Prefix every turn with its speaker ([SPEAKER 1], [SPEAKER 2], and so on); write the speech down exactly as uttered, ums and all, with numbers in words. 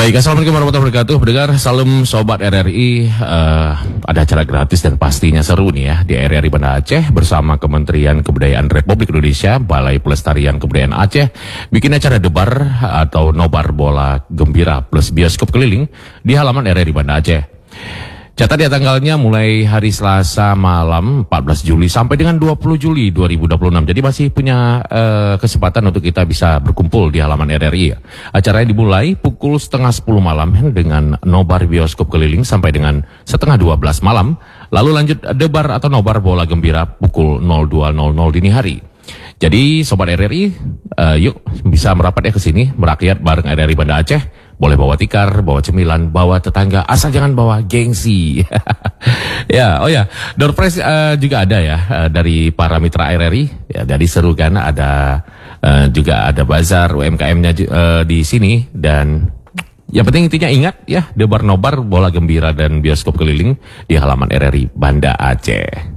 [SPEAKER 1] Baik, assalamualaikum warahmatullahi wabarakatuh. Pendengar, salam sobat R R I. Uh, ada acara gratis dan pastinya seru nih ya di R R I Banda Aceh bersama Kementerian Kebudayaan Republik Indonesia, Balai Pelestarian Kebudayaan Aceh, bikin acara debar atau nobar bola gembira plus bioskop keliling di halaman R R I Banda Aceh. Catat ya tanggalnya mulai hari Selasa malam empat belas Juli sampai dengan dua puluh Juli dua ribu dua puluh enam. Jadi masih punya uh, kesempatan untuk kita bisa berkumpul di halaman R R I. Acaranya dimulai pukul setengah sepuluh malam dengan nobar bioskop keliling sampai dengan setengah dua belas malam. Lalu lanjut debar atau nobar bola gembira pukul nol dua nol nol dini hari. Jadi sobat R R I, uh, yuk bisa merapat ya ke sini merakyat bareng R R I Banda Aceh. Boleh bawa tikar, bawa cemilan, bawa tetangga, asal jangan bawa gengsi. Ya, oh ya, door prize uh, juga ada ya uh, dari para mitra R R I. Ya, jadi seru kan, ada uh, juga ada bazar U M K M-nya uh, di sini. Dan yang penting intinya ingat ya, debar nobar bola gembira dan bioskop keliling di halaman R R I Banda Aceh.